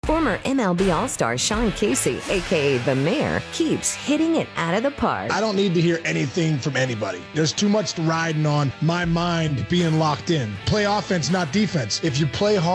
Former MLB All-Star Sean Casey, a.k.a. The Mayor, keeps hitting it out of the park. I don't need to hear anything from anybody. There's too much riding on my mind being locked in. Play offense, not defense. If you play hard,